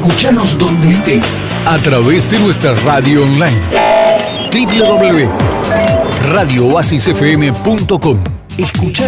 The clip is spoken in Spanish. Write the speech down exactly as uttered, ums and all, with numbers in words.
Escúchanos donde estés a través de nuestra radio online doble u doble u doble u punto radio oasis f m punto com. Escucha